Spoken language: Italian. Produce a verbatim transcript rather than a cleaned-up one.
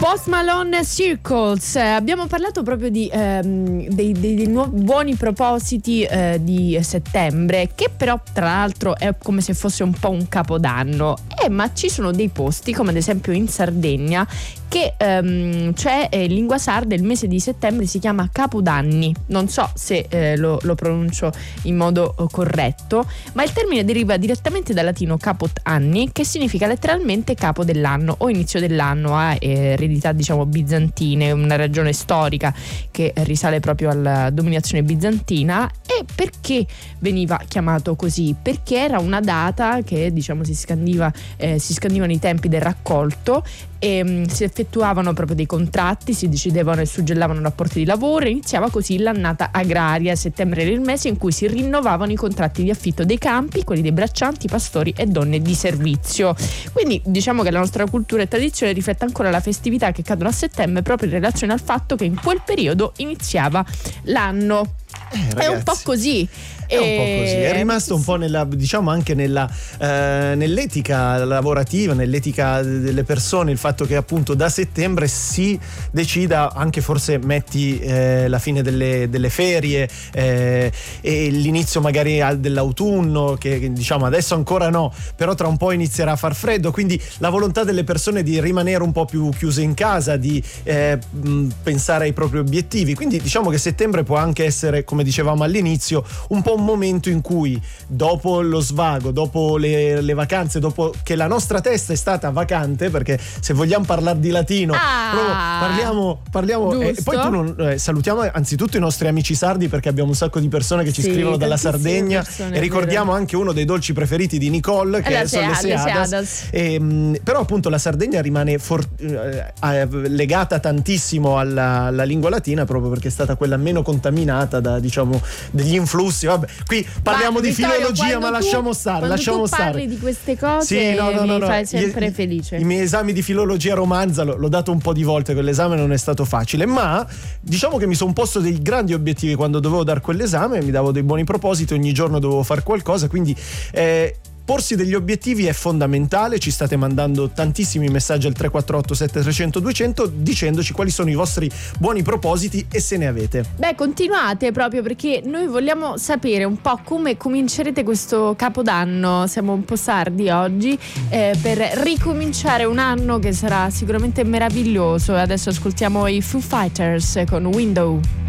Post Malone Circles, abbiamo parlato proprio di ehm, dei, dei, dei nuovi buoni propositi eh, di settembre, che però tra l'altro è come se fosse un po' un capodanno, eh, ma ci sono dei posti come ad esempio in Sardegna che ehm, c'è eh, in lingua sarda il mese di settembre si chiama Capodanni, non so se eh, lo, lo pronuncio in modo eh, corretto, ma il termine deriva direttamente dal latino caput anni, che significa letteralmente capo dell'anno o inizio dell'anno, ha eh, eredità diciamo bizantine, una ragione storica che risale proprio alla dominazione bizantina. E perché veniva chiamato così? Perché era una data che diciamo si scandiva eh, si scandivano i tempi del raccolto e um, si effettuavano proprio dei contratti, si decidevano e suggellavano rapporti di lavoro e iniziava così l'annata agraria. Settembre era il mese in cui si rinnovavano i contratti di affitto dei campi, quelli dei braccianti, pastori e donne di servizio. Quindi diciamo che la nostra cultura e tradizione riflette ancora la festività che cadono a settembre proprio in relazione al fatto che in quel periodo iniziava l'anno. Eh, è un po' così. È un po' così, è rimasto un po' nella, diciamo anche nella eh, nell'etica lavorativa, nell'etica delle persone, il fatto che appunto da settembre si decida anche, forse metti eh, la fine delle, delle ferie eh, e l'inizio magari dell'autunno, che, che diciamo adesso ancora no, però tra un po' inizierà a far freddo, quindi la volontà delle persone di rimanere un po' più chiuse in casa, di eh, pensare ai propri obiettivi, quindi diciamo che settembre può anche essere, come dicevamo all'inizio, un po' un momento in cui dopo lo svago, dopo le, le vacanze, dopo che la nostra testa è stata vacante, perché se vogliamo parlare di latino ah, parliamo parliamo e poi tu non, eh, salutiamo anzitutto i nostri amici sardi, perché abbiamo un sacco di persone che ci sì, scrivono dalla Sardegna persone, e ricordiamo vero. Anche uno dei dolci preferiti di Nicole, che eh, sono le seadas, seadas. E, mh, però appunto la Sardegna rimane for- eh, legata tantissimo alla, alla lingua latina, proprio perché è stata quella meno contaminata da diciamo degli influssi. Vabbè, qui parliamo ma, di Vittorio, filologia, ma tu, lasciamo stare, lasciamo tu stare. parli di queste cose sì, no, no, mi no, no. fai sempre I, felice. I miei esami di filologia romanza l'ho, l'ho dato un po' di volte, quell'esame non è stato facile, ma diciamo che mi sono posto dei grandi obiettivi quando dovevo dare quell'esame, mi davo dei buoni propositi, ogni giorno dovevo fare qualcosa, quindi eh, porsi degli obiettivi è fondamentale. Ci state mandando tantissimi messaggi al tre quattro otto sette tre zero zero due zero zero dicendoci quali sono i vostri buoni propositi e se ne avete. Beh, continuate proprio, perché noi vogliamo sapere un po' come comincerete questo capodanno. Siamo un po' sardi oggi eh, per ricominciare un anno che sarà sicuramente meraviglioso. Adesso ascoltiamo i Foo Fighters con Window.